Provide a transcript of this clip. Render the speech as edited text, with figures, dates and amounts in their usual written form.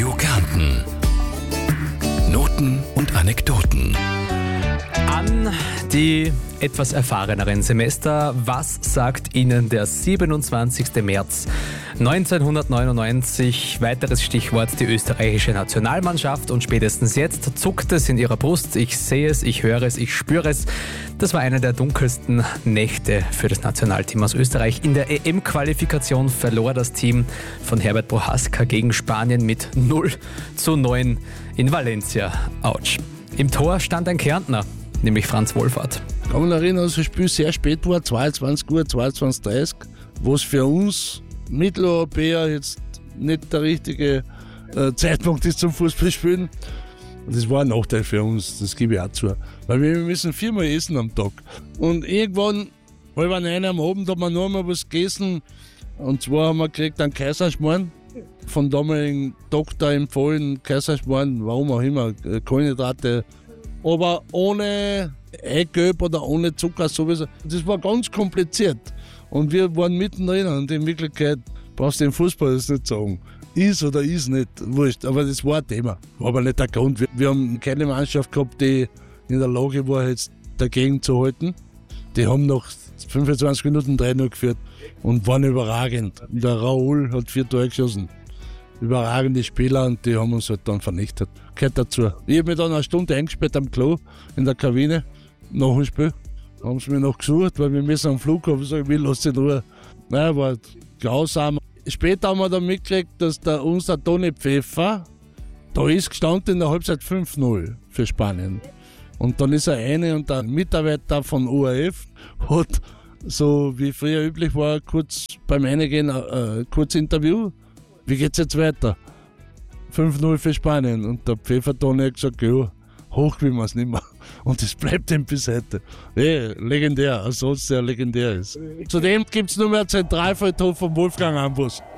Radio Kärnten. Noten und Anekdoten. An die etwas erfahreneren Semester, was sagt Ihnen der 27. März 1999? Weiteres Stichwort die österreichische Nationalmannschaft und spätestens jetzt zuckt es in ihrer Brust. Ich sehe es, ich höre es, ich spüre es. Das war eine der dunkelsten Nächte für das Nationalteam aus Österreich. In der EM-Qualifikation verlor das Team von Herbert Prohaska gegen Spanien mit 0:9 in Valencia. Autsch. Im Tor stand ein Kärntner, nämlich Franz Wohlfahrt. Ich kann mich erinnern, dass das Spiel sehr spät war, 22 Uhr, 22:30, was für uns Mitteleuropäer jetzt nicht der richtige Zeitpunkt ist zum Fußballspielen. Das war ein Nachteil für uns, das gebe ich auch zu. Weil wir müssen 4-mal essen am Tag. Und irgendwann, halb 9 am Abend, haben wir noch einmal was gegessen. Und zwar haben wir gekriegt einen Kaiserschmarrn, von damaligen Doktor empfohlen, Kaiserschmarrn, warum auch immer, Kohlenhydrate, aber ohne Eigelb oder ohne Zucker sowieso. Das war ganz kompliziert. Und wir waren mittendrin und in Wirklichkeit brauchst du den Fußball das nicht sagen. Ist oder ist nicht, wurscht. Aber das war ein Thema. War aber nicht der Grund. Wir haben keine Mannschaft gehabt, die in der Lage war, jetzt dagegen zu halten. Die haben nach 25 Minuten 3-0 geführt und waren überragend. Der Raoul hat 4 Tore geschossen. Überragende Spieler und die haben uns halt dann vernichtet. Gehört dazu. Ich habe mich dann eine Stunde eingesperrt am Klo in der Kabine nach dem Spiel. Haben sie mich noch gesucht, weil wir müssen am Flughafen sagen, ich lasse in Ruhe. Nein, war grausam. Später haben wir dann mitgekriegt, dass unser Toni Pfeffer, da ist gestanden in der Halbzeit 5-0 für Spanien. Und dann ist er eine und der Mitarbeiter von ORF hat, so wie früher üblich war, kurz beim Eingehen kurz Interview. Wie geht's jetzt weiter? 5-0 für Spanien. Und der Pfeffer-Toni hat gesagt, ja, hoch will man es nicht mehr. Und das bleibt ihm bis heute. Legendär, als sonst der legendär ist. Zudem gibt es nur mehr Zentralfriedhof vom Wolfgang Ambus.